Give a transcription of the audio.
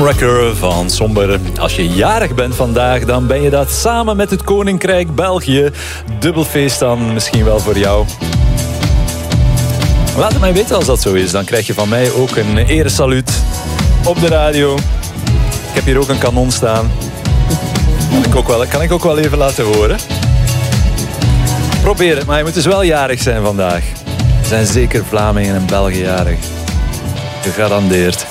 Wrecker van Somber. Als je jarig bent vandaag, dan ben je dat samen met het Koninkrijk België. Dubbelfeest dan misschien wel voor jou. Laat het mij weten als dat zo is. Dan krijg je van mij ook een eresaluut op de radio. Ik heb hier ook een kanon staan. Kan ik ook wel even laten horen. Probeer het, maar je moet dus wel jarig zijn vandaag. Er zijn zeker Vlamingen en Belgen jarig. Gegarandeerd.